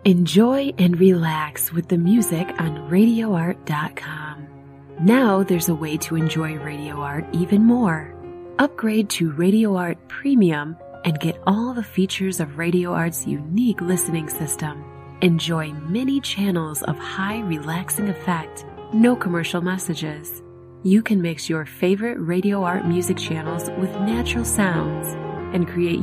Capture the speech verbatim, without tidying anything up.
Enjoy and relax with the music on radio art dot com. Now there's a way to enjoy Radio Art even more. Upgrade to Radio Art Premium and get all the features of Radio Art's unique listening system. Enjoy many channels of high relaxing effect, no commercial messages. You can mix your favorite Radio Art music channels with natural sounds and create